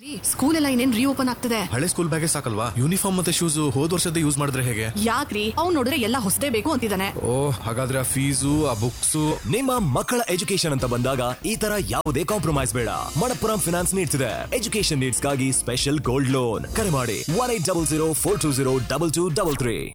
School ಎಲ್ಲ ಇನ್ನೇನ್ reopen ಆಗ್ತದೆ. ಹಳೆ ಸ್ಕೂಲ್ ಬ್ಯಾಗೇ ಸಾಕಲ್ವಾ, ಯೂನಿಫಾರ್ಮ್ ಮತ್ತೆ ಶೂಸ್ ಹೋದ್ ವರ್ಷದ ಯೂಸ್ ಮಾಡಿದ್ರೆ ಹೇಗೆ? ಯಾಕ್ರಿ ಅವ್ನು ನೋಡಿದ್ರೆ ಎಲ್ಲ ಹೊಸದೇ ಬೇಕು ಅಂತಿದ್ದಾನೆ. ಓ ಹಾಗಾದ್ರೆ ಆ ಫೀಸು ಆ ಬುಕ್ಸ್. ನಿಮ್ಮ ಮಕ್ಕಳ ಎಜುಕೇಶನ್ ಅಂತ ಬಂದಾಗ ಈ ತರ ಯಾವುದೇ ಕಾಂಪ್ರಮೈಸ್ ಬೇಡ. ಮಣಪ್ಪುರಂ ಫಿನಾನ್ಸ್ ನೀಡ್ಸ್ ಇದೆ ಎಜುಕೇಶನ್ ನೀಡ್ಸ್ ಗಾಗಿ ಸ್ಪೆಷಲ್ ಗೋಲ್ಡ್ ಲೋನ್. ಕರೆ ಮಾಡಿ 1800 420 2233.